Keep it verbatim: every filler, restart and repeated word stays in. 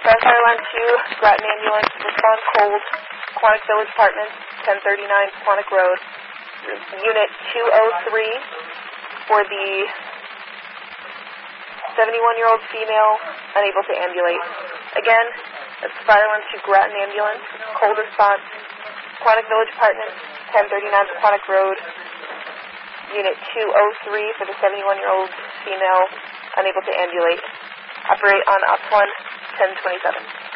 Fire Line two, Grattan Ambulance, respond cold, Quantic Village Apartments, ten thirty-nine Quantic Road. Unit two oh three for the seventy-one-year-old female unable to ambulate. Again, it's Fire Line two, Grattan Ambulance, cold response, Quantic Village Apartments, ten thirty-nine Quantic Road. Unit two oh three for the seventy-one-year-old female unable to ambulate. Operate on Op one, ten twenty-seven.